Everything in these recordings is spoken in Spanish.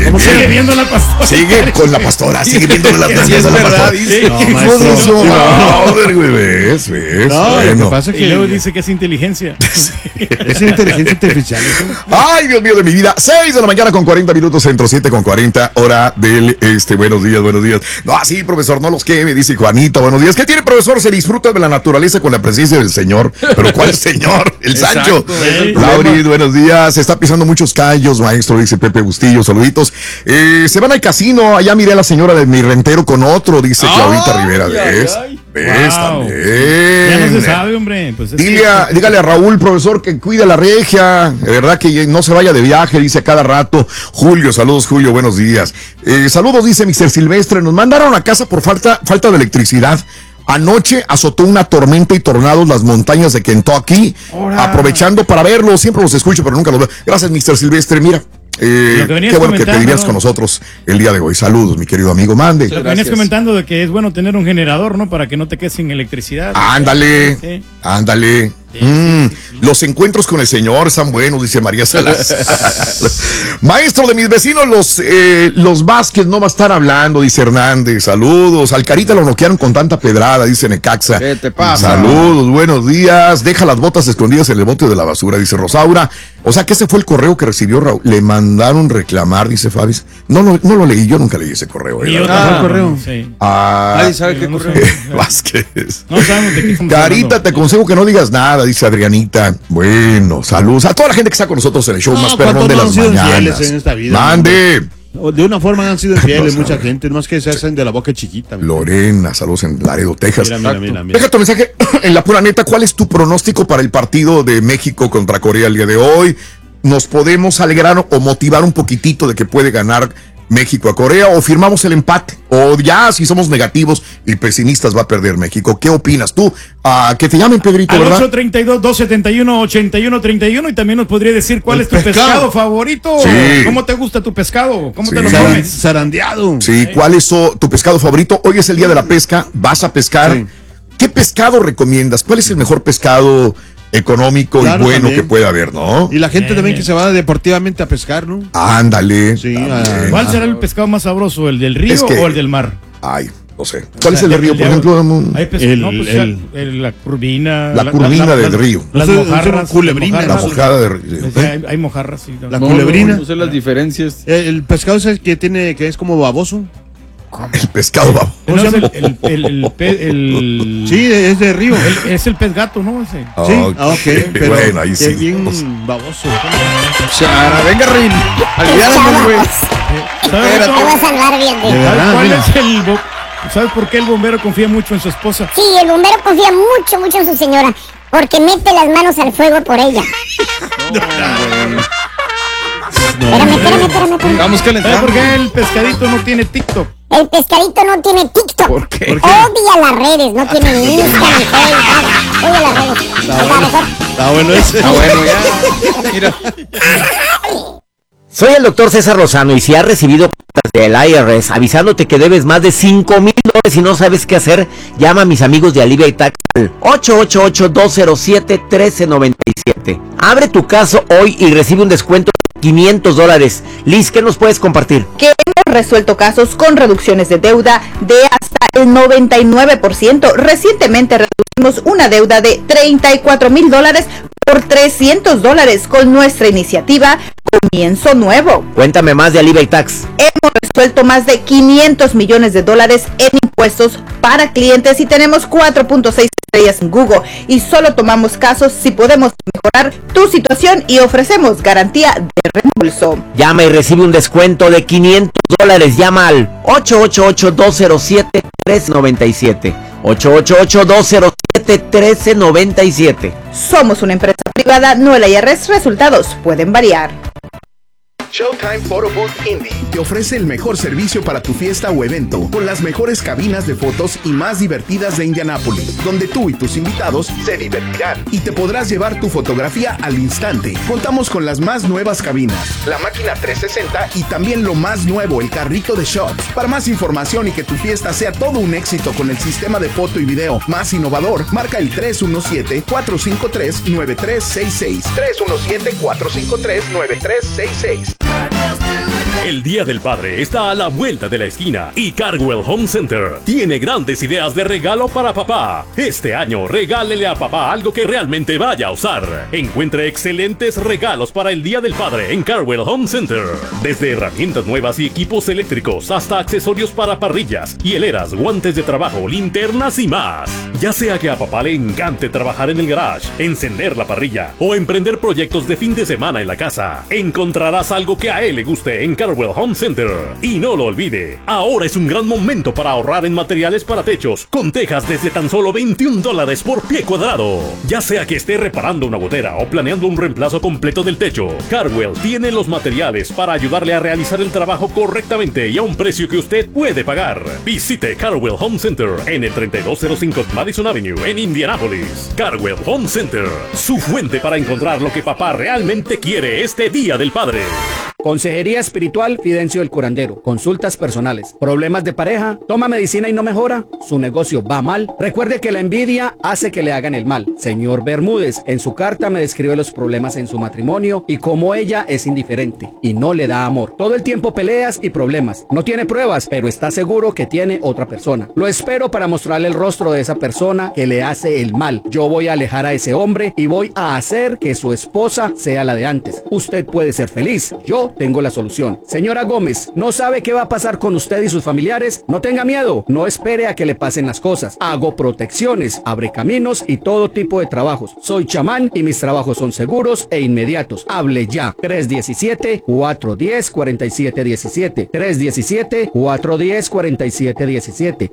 Como sigue viendo la pastora. Sigue con la pastora, sigue viendo las nalgas es a la verdad, pastora. dice. No, maestro. ¿Ves? No, lo que Bueno. pasa es Y que luego dice que es inteligencia. es inteligencia artificial. ¿Eso? Ay, Dios mío de mi vida. 6 de la mañana con 40 minutos, centro 7 con 40, hora del buenos días, buenos días. No, así, profesor, no los queme, dice Juanita, buenos días. ¿Qué tiene, profesor? Se disfruta de la naturaleza con la presencia del Señor. ¿Pero cuál Señor? El Sancho. Lauri, buenos días. Se está pisando muchos callos, maestro, dice Pepe Bustillo, saluditos. Se van al casino, allá miré a la señora de mi rentero con otro, dice Claudita Rivera. ¿Ves? ¿Ves? Wow. También. Ya no se sabe, hombre. Pues es Dígale a Raúl, profesor, que cuide la regia. De verdad que no se vaya de viaje, dice cada rato. Julio, saludos, Julio, buenos días. Saludos, dice Mr. Silvestre. Nos mandaron a casa por falta de electricidad. Anoche azotó una tormenta y tornados las montañas de Kentucky. Aprovechando para verlos, siempre los escucho, pero nunca los veo. Gracias, Mr. Silvestre. Mira, qué bueno que te dirías con nosotros el día de hoy. Saludos, mi querido amigo. Mande. Lo que venías comentando de que es bueno tener un generador, ¿no? Para que no te quedes sin electricidad. Ándale, Sí. ándale. Los encuentros con el Señor están buenos, dice María Salas. Maestro de mis vecinos, los Vázquez no va a estar hablando, dice Hernández. Saludos. Al Carita lo noquearon con tanta pedrada, dice Necaxa. ¿Qué te pasa? Saludos, buenos días. Deja las botas escondidas en el bote de la basura, dice Rosaura. O sea que ese fue el correo que recibió Raúl. Le mandaron reclamar, dice Fabis. No lo leí, yo nunca leí ese correo. Y yo el correo. Sí. Nadie sabe qué no correo. Vázquez. No sabemos de qué estamos Carita, hablando. te aconsejo que no digas nada, dice Adrianita. Bueno, saludos a toda la gente que está con nosotros en el show más perrón de ¿cuántos no las han sido mañanas. infieles en esta vida? Mande. De una forma han sido infieles No mucha sabe. gente, más que se hacen de la boca chiquita. Lorena, saludos en Laredo, Texas. Mira. Deja tu mensaje en la pura neta. ¿Cuál es tu pronóstico para el partido de México contra Corea el día de hoy? ¿Nos podemos alegrar o motivar un poquitito de que puede ganar México a Corea o firmamos el empate? O ya, si somos negativos y pesimistas, va a perder México. ¿Qué opinas tú? Que te llamen, Pedrito, Al ¿verdad? 832-271-8131 y también nos podría decir cuál es tu pescado favorito. Sí. ¿Cómo te gusta tu pescado? ¿Cómo te Sí. lo comes? Zarandeado. Sí, ¿cuál es tu pescado favorito? Hoy es el día de la pesca, vas a pescar. Sí. ¿Qué pescado recomiendas? ¿Cuál es el mejor pescado económico Claro, y bueno también. que puede haber, no? Y la gente también que se va deportivamente a pescar, ¿no? Ándale. Sí, también. ¿Cuál será el pescado más sabroso? ¿El del río Es que- o el del mar? Ay, no sé. ¿Cuál es el de río, por ejemplo? Hay pescado, la curvina. La curvina del río. Las Ustedes mojarras. dicen culebrina, las La mojarras. mojada de río. Hay mojarras, sí. La culebrina. No sé las diferencias. El pescado es el que es como baboso. El pescado va. No, es el Sí, es de río. es el pez gato, ¿no? Ese. Sí, ok, pero bueno, ahí que sí. es bien baboso. Chara, venga, Rin. Olvídate, güey. ¿Sabes, Espérate. Te voy a salvar bien de... De verdad, cuál mira. es ¿Sabes por qué el bombero confía mucho en su esposa? Sí, el bombero confía mucho, mucho en su señora, porque mete las manos al fuego por ella. Espérame. Vamos ¿Sabes calentando. por qué el pescadito no tiene TikTok? El pescadito no tiene TikTok. ¿Por qué? Odia las redes, no tiene ni Instagram, Facebook, nada. Odia las redes. Oiga, mejor. Está bueno ese. Ah, bueno, ya. Mira. Soy el doctor César Lozano y si has recibido cartas del IRS avisándote que debes más de $5,000 y no sabes qué hacer, llama a mis amigos de Alivia y Tax al 888-207-1397. Abre tu caso hoy y recibe un descuento de $500. Liz, ¿qué nos puedes compartir? Que hemos resuelto casos con reducciones de deuda de hasta el 99%. Recientemente reducimos una deuda de $34,000 por $300 con nuestra iniciativa Comienzo Nuevo. Cuéntame más de Alivia y Tax. Hemos resuelto más de $500 millones en impuestos para clientes y tenemos 4.6 estrellas en Google y solo tomamos casos si podemos mejorar tu situación y ofrecemos garantía de reembolso. Llama y recibe un descuento de $500. Llama al 888-207-1397. 888-207-1397. Somos una empresa privada, no el IRS. Resultados pueden variar. Showtime Photo Booth Indie te ofrece el mejor servicio para tu fiesta o evento, con las mejores cabinas de fotos y más divertidas de Indianápolis, donde tú y tus invitados se divertirán y te podrás llevar tu fotografía al instante. Contamos con las más nuevas cabinas, la máquina 360 y también lo más nuevo, el carrito de shots. Para más información y que tu fiesta sea todo un éxito con el sistema de foto y video más innovador, marca el 317-453-9366. 317-453-9366. El Día del Padre está a la vuelta de la esquina y Cardwell Home Center tiene grandes ideas de regalo para papá. Este año regálele a papá algo que realmente vaya a usar. Encuentre excelentes regalos para el Día del Padre en Cardwell Home Center. Desde herramientas nuevas y equipos eléctricos hasta accesorios para parrillas, hieleras, guantes de trabajo, linternas y más. Ya sea que a papá le encante trabajar en el garage, encender la parrilla o emprender proyectos de fin de semana en la casa, encontrarás algo que a él le guste en Cardwell Home Center. Y no lo olvide, ahora es un gran momento para ahorrar en materiales para techos, con tejas desde tan solo $21 por pie cuadrado. Ya sea que esté reparando una gotera o planeando un reemplazo completo del techo, Cardwell tiene los materiales para ayudarle a realizar el trabajo correctamente y a un precio que usted puede pagar. Visite Cardwell Home Center en el 3205 Madison Avenue en Indianápolis. Cardwell Home Center, su fuente para encontrar lo que papá realmente quiere este Día del Padre. Consejería espiritual Fidencio el Curandero. Consultas personales. ¿Problemas de pareja? ¿Toma medicina y no mejora? ¿Su negocio va mal? Recuerde que la envidia hace que le hagan el mal. Señor Bermúdez, en su carta me describe los problemas en su matrimonio y cómo ella es indiferente y no le da amor. Todo el tiempo peleas y problemas. No tiene pruebas, pero está seguro que tiene otra persona. Lo espero para mostrarle el rostro de esa persona que le hace el mal. Yo voy a alejar a ese hombre y voy a hacer que su esposa sea la de antes. Usted puede ser feliz. Yo tengo la solución. Señora Gómez, ¿no sabe qué va a pasar con usted y sus familiares? No tenga miedo, no espere a que le pasen las cosas. Hago protecciones, abre caminos y todo tipo de trabajos. Soy chamán y mis trabajos son seguros e inmediatos. Hable ya. 317-410-4717. 317-410-4717.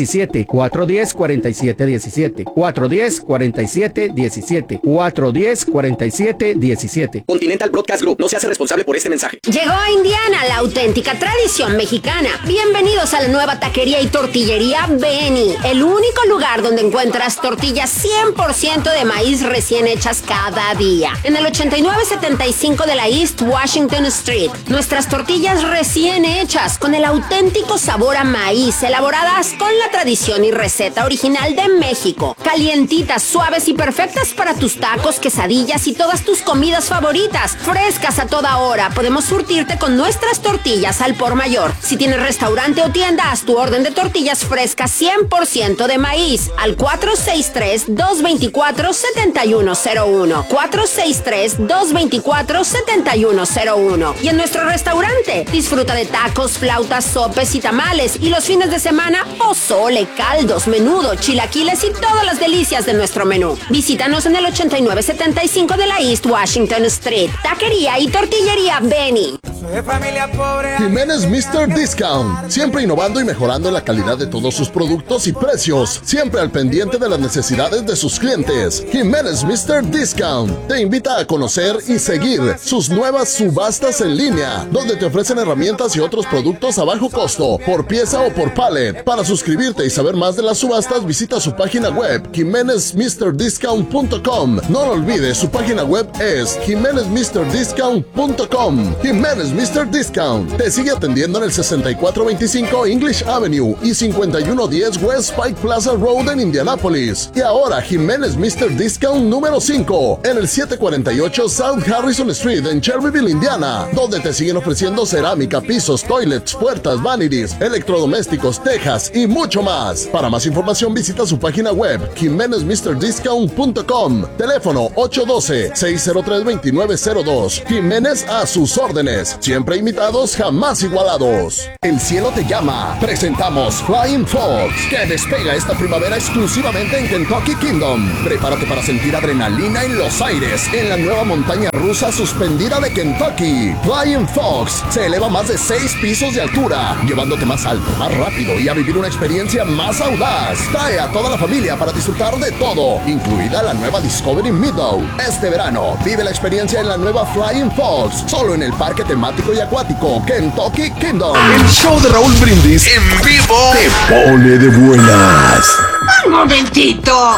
317-410-4717. 410-4717. 410-4717. Continental Broadcast Group no se hace responsable por este mensaje. Llegó a Indiana la auténtica tradición mexicana. Bienvenidos a la nueva taquería y tortillería Benny, el único lugar donde encuentras tortillas 100% de maíz recién hechas cada día. En el 8975 de la East Washington Street. Nuestras tortillas recién hechas con el auténtico sabor a maíz, elaboradas con la tradición y receta original de México. Calientitas, suaves y perfectas para tus tacos, quesadillas y todas tus comidas favoritas. Frescas a toda hora. Podemos surtirte con nuestras tortillas al por mayor. Si tienes restaurante o tienda, haz tu orden de tortillas frescas 100% de maíz al 463-224-7101. 463-224-7101. Y en nuestro restaurante, disfruta de tacos, flautas, sopes y tamales. Y los fines de semana, pozole, caldos, menudo, chilaquiles y todas las delicias de nuestro menú. Visítanos en el 8975 de la East Washington Street. Taquería y tortillería Benny. Jiménez Mr. Discount, siempre innovando y mejorando la calidad de todos sus productos y precios, siempre al pendiente de las necesidades de sus clientes. Jiménez Mr. Discount te invita a conocer y seguir sus nuevas subastas en línea, donde te ofrecen herramientas y otros productos a bajo costo, por pieza o por pallet. Para suscribirte y saber más de las subastas, visita su página web, jimenezmrdiscount.com. No lo olvides, su página web es jimenezmrdiscount.com. Jiménez Mr. Discount te sigue atendiendo en el 6425 English Avenue y 5110 West Pike Plaza Road en Indianápolis. Y ahora Jiménez Mr. Discount número 5 en el 748 South Harrison Street en Cherryville, Indiana, donde te siguen ofreciendo cerámica, pisos, toilets, puertas, vanities, electrodomésticos, tejas y mucho más. Para más información visita su página web jimenezmrdiscount.com. Teléfono 812-603-2902. Jiménez a sus órdenes, siempre imitados, jamás igualados. El cielo te llama. Presentamos Flying Fox, que despega esta primavera exclusivamente en Kentucky Kingdom. Prepárate para sentir adrenalina en los aires en la nueva montaña rusa suspendida de Kentucky. Flying Fox se eleva más de 6 pisos de altura, llevándote más alto, más rápido y a vivir una experiencia más audaz. Trae a toda la familia para disfrutar de todo, incluida la nueva Discovery Meadow. Este verano, vive la experiencia en la nueva Flying Fox, solo en el parque temático y acuático Kentucky Kingdom. El show de Raúl Brindis en vivo te pone de buenas. Un momentito.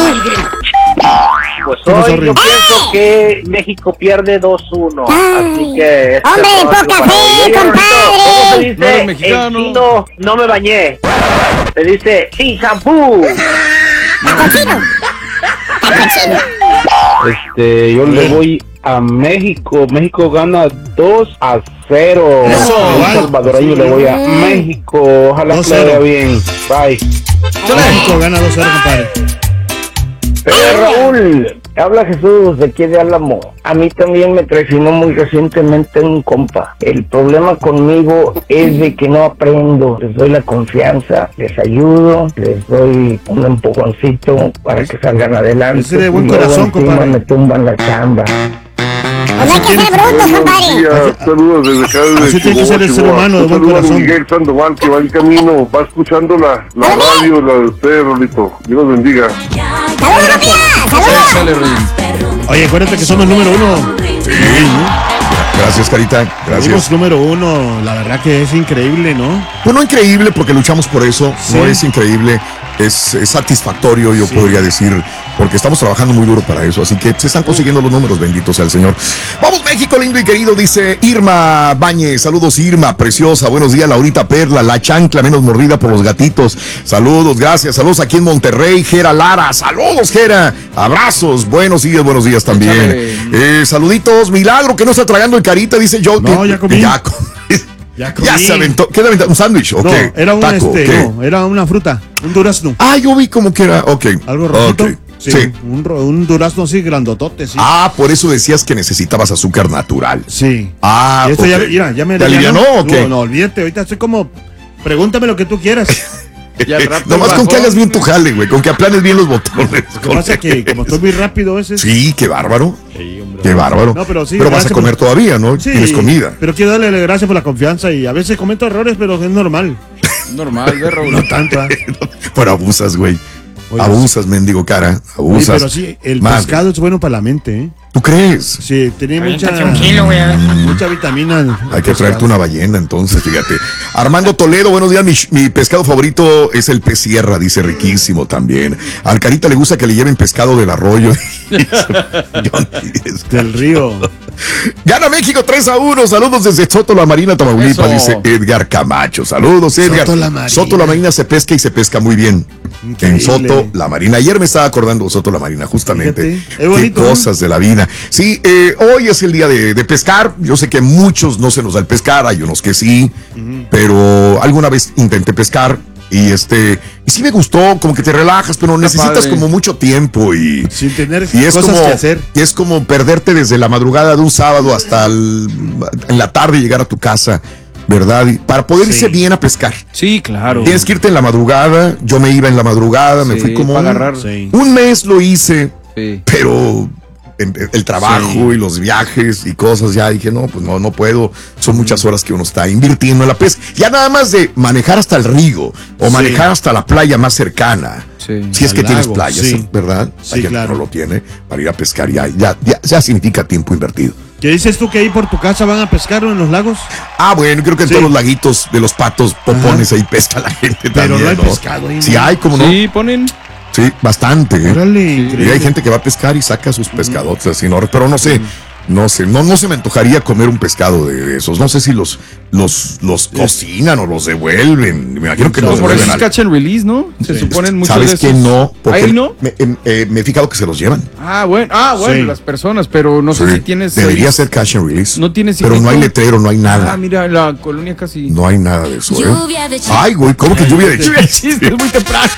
Pues hoy yo pienso que México pierde 2-1. Así que... ¡Hombre, poca fe, compadre! ¿Cómo se dice? En chino, no me bañé. Se dice sin shampoo. ¡Tacochino! ¡Tacochino! Yo le voy a México. México gana 2-0. Eso, Un salvadoreño le voy a México. Ojalá que le vaya bien. Bye. México gana 2-0, compadre. Raúl, habla Jesús de aquí de Álamo. A mí también me traicionó muy recientemente un compa. El problema conmigo es de que no aprendo. Les doy la confianza, les ayudo, les doy un empujoncito para que salgan adelante. Ese de buen corazón, compadre. Me tumban la chamba. No hay que ser brutos, compadre. Saludos desde acá. Así tiene que ser el ser humano de buen corazón. Miguel Sandoval, que va en camino, va escuchando la radio, la de usted, Rolito. Dios los bendiga. ¡Saludos! Oye, acuérdate que somos número 1. Sí. Gracias, Carita. Gracias. Somos número 1. La verdad que es increíble, ¿no? Pues no increíble porque luchamos por eso. Sí. No es increíble. Es satisfactorio, yo podría decir, porque estamos trabajando muy duro para eso. Así que se están consiguiendo los números, bendito sea el Señor. Vamos, México, lindo y querido, dice Irma Bañez. Saludos, Irma, preciosa. Buenos días, Laurita Perla, la chancla menos mordida por los gatitos. Saludos, gracias. Saludos aquí en Monterrey, Gera Lara. Saludos, Gera. Abrazos. Buenos días también. Saluditos, Milagro, que no está tragando el Carita, dice yo. No, ya comí. Ya se aventó. ¿Qué le aventó? ¿Un sándwich? No, Okay. era un Taco, no, era una fruta, un durazno. Ah, yo vi como que era, Algo rojito. Okay. Sí. Sí. Un durazno así grandotote, sí. Ah, por eso decías que necesitabas azúcar natural. Sí. Ah, Y esto okay. ya me ¿Te alivianó o qué? No, olvídate, ahorita estoy como, pregúntame lo que tú quieras. Nomás con que hagas bien tu jale, güey, con que aplanes bien los botones. Lo que pasa es que como estoy muy rápido ese. Sí, qué bárbaro. Qué bárbaro. No, pero sí, vas a gracias comer por- todavía, ¿no? Sí, Tienes comida. pero quiero darle gracias por la confianza y a veces cometo errores, pero es normal. Normal, de Raúl. No tanto. Pero abusas, güey. Oye, Abusas, mendigo cara. Oye, Abusas. pero sí, el Madre. pescado es bueno para la mente, ¿eh? ¿Tú crees? Sí, tiene mucha vitamina. Hay que traerte una ballena, entonces, fíjate. Armando Toledo, buenos días. Mi pescado favorito es el pez sierra, dice riquísimo también. Al Carita le gusta que le lleven pescado del arroyo. Del río. Gana México 3-1. Saludos desde Soto La Marina, Tamaulipas, Eso. dice Edgar Camacho. Saludos, Edgar. Soto La Marina. Soto La Marina se pesca y se pesca muy bien. Increíble. En Soto La Marina. Ayer me estaba acordando de Soto La Marina, justamente. Fíjate, es bonito, Qué cosas de la vida. Sí, hoy es el día de pescar. Yo sé que muchos no se nos da el pescar, hay unos que sí, pero alguna vez intenté pescar y sí me gustó, como que te relajas, pero necesitas padre. como mucho tiempo y Sin tener y es cosas como, que hacer. y es como perderte desde la madrugada de un sábado hasta en la tarde llegar a tu casa, ¿verdad? Y para poder irse bien a pescar. Sí, claro. Tienes que irte en la madrugada. Yo me iba en la madrugada, me Sí, fui como para agarrar. Sí. un mes lo hice, Sí. pero el trabajo Sí. y los viajes y cosas, ya dije, no, pues no puedo. Son muchas horas que uno está invirtiendo en la pesca. Ya nada más de manejar hasta el río o manejar hasta la playa más cercana. Sí. Si es que Al tienes lago, playas, sí. ¿verdad? Sí, Hay gente claro. que no lo tiene para ir a pescar, ya significa tiempo invertido. ¿Qué dices tú que ahí por tu casa van a pescar en los lagos? Ah, bueno, creo que en Sí. todos los laguitos de los patos popones ahí pesca la gente Pero también, no hay ¿no? pescado ahí, Sí ¿no? hay, como no. Sí, ponen. Sí, bastante. Órale, Y increíble. hay gente que va a pescar y saca sus pescadotes así, ¿no? Pero no sé, no se me antojaría comer un pescado de esos. No sé si los cocinan o los devuelven. Me imagino que No, los por eso devuelven. es catch and release, ¿no? Se suponen muchos de ¿Sabes esos. que no? Porque ¿Ahí no? me he fijado que se los llevan. Ah, bueno, Sí. las personas, pero no sé Sí, si tienes. debería ahí- ser cash and release. No tienes pero no hay signito. letrero, no hay nada. Ah, mira, en la colonia casi. No hay nada de eso, ¿eh? Lluvia de Ay, güey, ¿cómo que lluvia de Lluvia de chistes? chistes, muy temprano.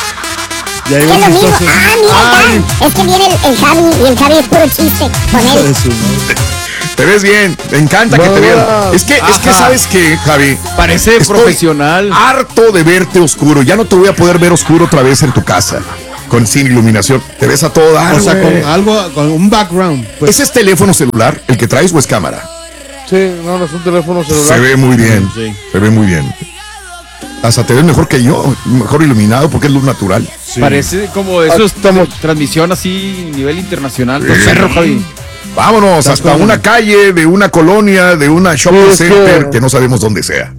Ya Es llegó lo mismo. chistoso. Mira, es que viene el Javi y el Javi es puro chiste con Hijo de él. su madre. Te ves bien, me encanta que te veas. Es que Ajá. ¿sabes qué, Javi? Parece Estoy profesional. harto de verte oscuro. Ya no te voy a poder ver oscuro otra vez en tu casa. Sin iluminación. Te ves a todo dar, O sea, güey. con algo, con un background. Pues, ¿Ese es teléfono celular el que traes o es cámara? Sí, no es un teléfono celular. Se ve muy bien. Sí. Se ve muy bien. Hasta te ves mejor que yo, mejor iluminado porque es luz natural. sí. Parece como eso es Estamos- transmisión así nivel internacional. Sí. Con cerro, Javi. Vámonos Estás hasta con- una calle, de una colonia, de una shopping Sí, es center que- que no sabemos dónde sea.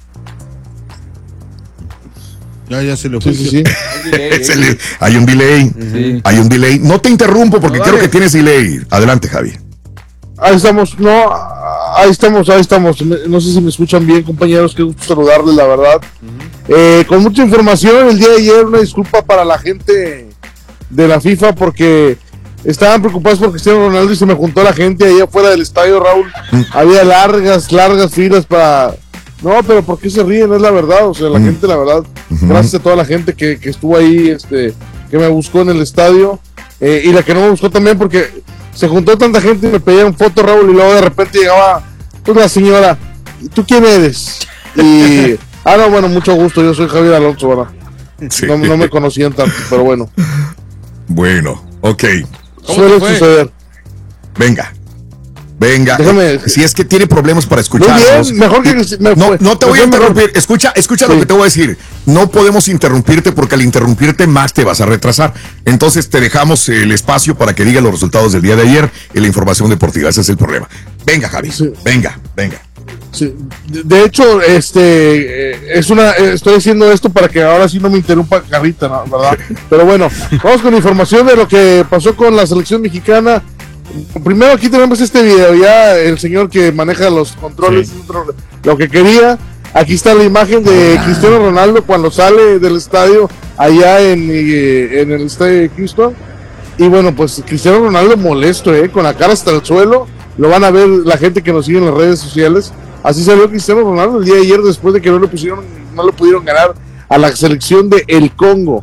Ya se lo Sí, sí, sí. Hay un delay. Sí. Hay un delay. No te interrumpo porque No, creo dale. que tienes delay. Adelante, Javi. Ahí estamos, no, ahí estamos. No sé si me escuchan bien, compañeros, qué gusto saludarles, la verdad. Con mucha información el día de ayer, una disculpa para la gente de la FIFA porque estaban preocupados por Cristiano Ronaldo y se me juntó la gente ahí afuera del estadio, Raúl. Había largas filas para... No, pero ¿por qué se ríen? Es la verdad, o sea, la gente, la verdad, gracias a toda la gente que estuvo ahí, que me buscó en el estadio, y la que no me buscó también, porque se juntó tanta gente y me pedían fotos, Raúl, y luego de repente llegaba pues la señora, ¿y tú quién eres? Y, no, bueno, mucho gusto, yo soy Javier Alonso, ¿verdad? Sí. No me conocían tanto, pero bueno. Bueno, ok. Suele suceder. Venga. Déjame, si es que tiene problemas para escucharnos. Bien, mejor que no te voy a interrumpir. Escucha lo que te voy a decir. No podemos interrumpirte porque al interrumpirte más te vas a retrasar. Entonces te dejamos el espacio para que diga los resultados del día de ayer y la información deportiva. Ese es el problema. Venga, Javi. Sí. Venga. Sí. De hecho, estoy haciendo esto para que ahora sí no me interrumpa Carrita, ¿no? ¿Verdad? Pero bueno, vamos con información de lo que pasó con la selección mexicana. Primero aquí tenemos este video, ya el señor que maneja los controles, lo que quería. Aquí está la imagen de Cristiano Ronaldo cuando sale del estadio allá en el estadio de Houston. Y bueno, pues Cristiano Ronaldo molesto, con la cara hasta el suelo. Lo van a ver la gente que nos sigue en las redes sociales. Así salió Cristiano Ronaldo el día de ayer después de que no lo pudieron ganar a la selección de el Congo.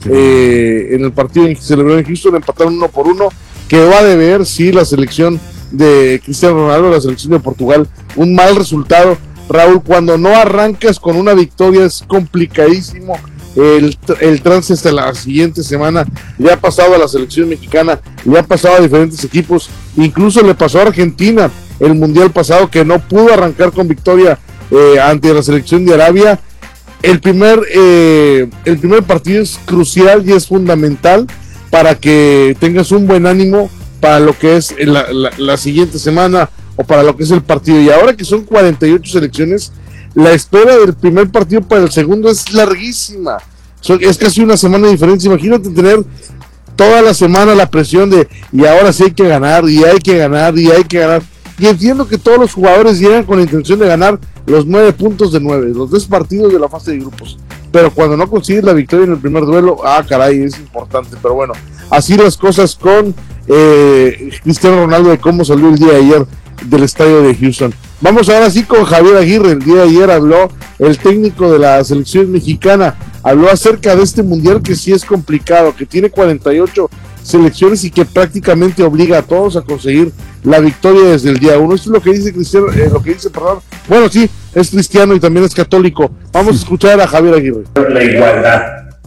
En el partido que se celebró en Houston, empataron 1-1. Que va a deber, sí, la selección de Cristiano Ronaldo, la selección de Portugal, un mal resultado. Raúl, cuando no arrancas con una victoria es complicadísimo el trance hasta la siguiente semana. Le ha pasado a la selección mexicana, le ha pasado a diferentes equipos, incluso le pasó a Argentina el mundial pasado, que no pudo arrancar con victoria ante la selección de Arabia. El primer partido es crucial y es fundamental para que tengas un buen ánimo para lo que es la siguiente semana o para lo que es el partido. Y ahora que son 48 selecciones, la espera del primer partido para el segundo es larguísima. Es casi una semana de diferencia. Imagínate tener toda la semana la presión de y ahora sí hay que ganar, y hay que ganar, y hay que ganar. Y entiendo que todos los jugadores llegan con la intención de ganar los 9 puntos de 9, los 2 partidos de la fase de grupos. Pero cuando no consigues la victoria en el primer duelo, caray, es importante. Pero bueno, así las cosas con Cristiano Ronaldo, de cómo salió el día de ayer del estadio de Houston. Vamos ahora sí con Javier Aguirre. El día de ayer habló el técnico de la selección mexicana, habló acerca de este mundial que sí es complicado, que tiene 48 selecciones y que prácticamente obliga a todos a conseguir la victoria desde el día 1. Esto es lo que dice Cristiano, bueno, sí, es cristiano y también es católico. Vamos a escuchar a Javier Aguirre. La igualdad,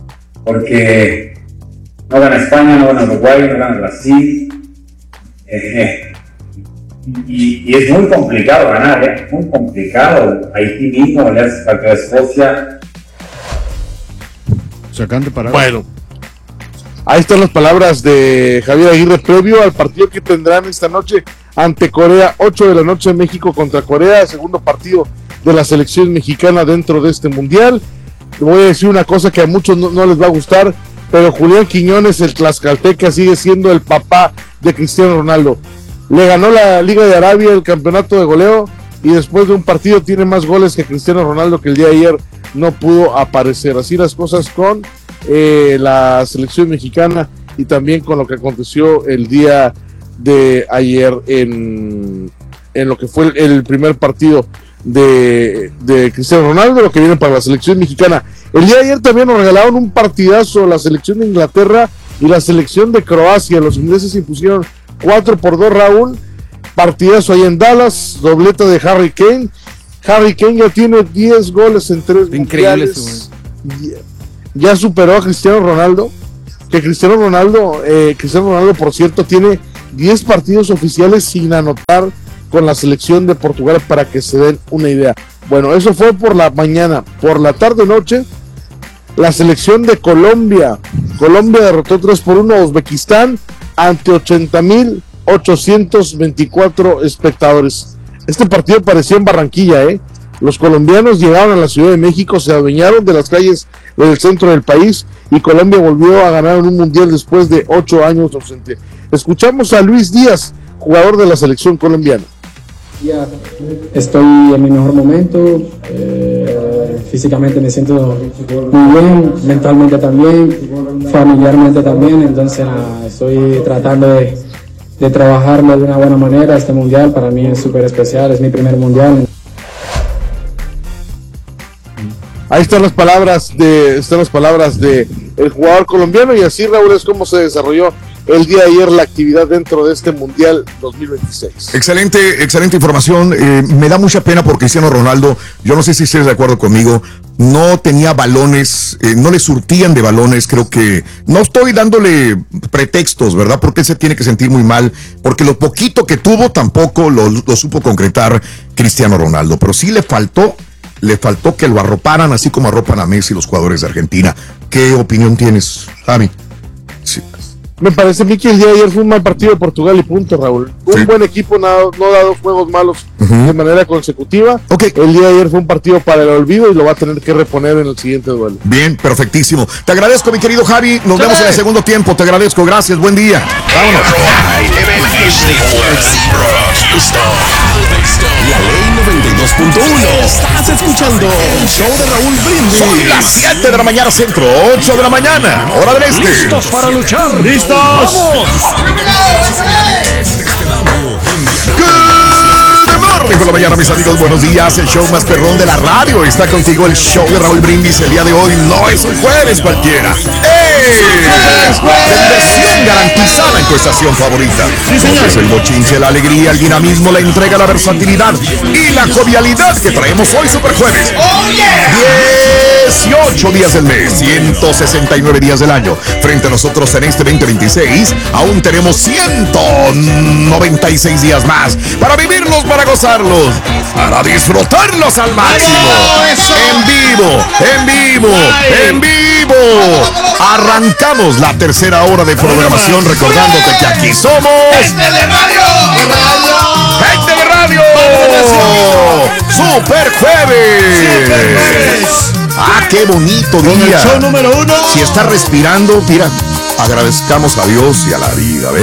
porque no gana España, no gana Uruguay, no gana Brasil, y es muy complicado ganar, muy complicado. Haití mismo le hace falta a Escocia. Sacante para. Bueno, ahí están las palabras de Javier Aguirre previo al partido que tendrán esta noche ante Corea, 8 de la noche, México contra Corea, segundo partido de la selección mexicana dentro de este mundial. Le voy a decir una cosa que a muchos no les va a gustar, pero Julián Quiñones, el tlaxcalteca, sigue siendo el papá de Cristiano Ronaldo. Le ganó la Liga de Arabia el campeonato de goleo y después de un partido tiene más goles que Cristiano Ronaldo, que el día de ayer no pudo aparecer. Así las cosas con la selección mexicana y también con lo que aconteció el día de ayer en lo que fue el primer partido de Cristiano Ronaldo, lo que viene para la selección mexicana. El día de ayer también nos regalaron un partidazo la selección de Inglaterra y la selección de Croacia. Los ingleses se impusieron 4-2, Raúl. Partidazo ahí en Dallas, dobleta de Harry Kane. Harry Kane ya tiene 10 goles en 3 mundiales. Ya superó a Cristiano Ronaldo. Que Cristiano Ronaldo, por cierto, tiene 10 partidos oficiales sin anotar con la selección de Portugal, para que se den una idea. Bueno, eso fue por la mañana. Por la tarde-noche, la selección de Colombia derrotó 3-1 a Uzbekistán ante 80,824 espectadores. Este partido parecía en Barranquilla, Los colombianos llegaron a la Ciudad de México, se adueñaron de las calles del centro del país y Colombia volvió a ganar en un mundial después de 8 años ausente. Escuchamos a Luis Díaz, jugador de la selección colombiana. Estoy en mi mejor momento, Físicamente me siento muy bien, mentalmente también, familiarmente también, entonces estoy tratando de trabajarlo de una buena manera. Este mundial para mí es súper especial, es mi primer mundial. Ahí están las palabras de el jugador colombiano, y así, Raúl, es como se desarrolló el día de ayer la actividad dentro de este Mundial 2026. Excelente información. Me da mucha pena por Cristiano Ronaldo. Yo no sé si estés de acuerdo conmigo. No tenía balones, no le surtían de balones. Creo que no estoy dándole pretextos, ¿verdad? Porque él se tiene que sentir muy mal, porque lo poquito que tuvo tampoco lo supo concretar Cristiano Ronaldo. Pero sí le faltó que lo arroparan, así como arropan a Messi los jugadores de Argentina. ¿Qué opinión tienes, Javi? Sí. Me parece a mí que el día de ayer fue un mal partido de Portugal y punto, Raúl. Un buen equipo, no ha dado juegos malos de manera consecutiva. El día de ayer fue un partido para el olvido y lo va a tener que reponer en el siguiente duelo. Bien, perfectísimo. Te agradezco, mi querido Javi. Nos vemos en el segundo tiempo. Te agradezco. Gracias. Buen día. Vámonos. La Ley 92.1. Estás escuchando el show de Raúl Brindis. Son las 7 de la mañana centro, 8 de la mañana, hora del este. ¿Listos para luchar? ¡Listos! ¡Vamos! Por la mañana, mis amigos, buenos días. El show más perrón de la radio está contigo, el show de Raúl Brindis. El día de hoy no es un jueves cualquiera. Diversión garantizada en tu estación favorita. Sí, señor. Es el bochinche, la alegría, el dinamismo, la entrega, la versatilidad y la jovialidad que traemos hoy, Super Jueves. 18 días del mes, 169 días del año. Frente a nosotros en este 2026, aún tenemos 196 días más para vivirlos, para gozarlos, para disfrutarlos al máximo. En vivo. Arrancamos la tercera hora de programación, recordándote que aquí somos ¡Gente de radio! ¡Super Jueves! ¡Ah, qué bonito día! Con el show número 1. Si estás respirando, mira, agradezcamos a Dios y a la vida. Ve,